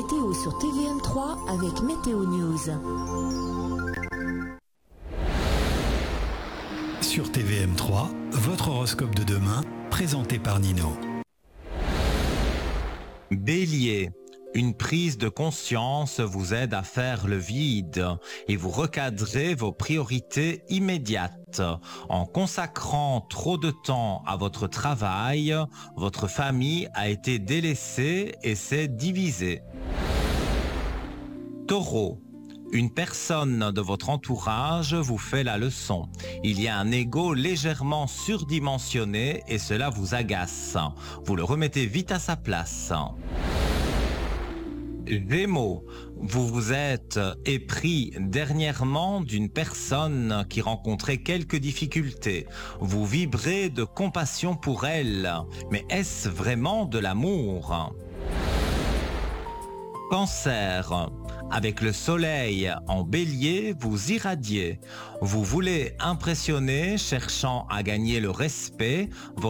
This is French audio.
météo sur TVM3 avec Météo News. Sur TVM3, votre horoscope de demain, présenté par Nino. Bélier, une prise de conscience vous aide à faire le vide et vous recadrez vos priorités immédiates. En consacrant trop de temps à votre travail, votre famille a été délaissée et s'est divisée. Taureau, une personne de votre entourage vous fait la leçon. Il y a un ego légèrement surdimensionné et cela vous agace. Vous le remettez vite à sa place. Gémeaux, vous vous êtes épris dernièrement d'une personne qui rencontrait quelques difficultés. Vous vibrez de compassion pour elle, mais est-ce vraiment de l'amour ? Cancer, avec le soleil en bélier, vous irradiez. Vous voulez impressionner, cherchant à gagner le respect.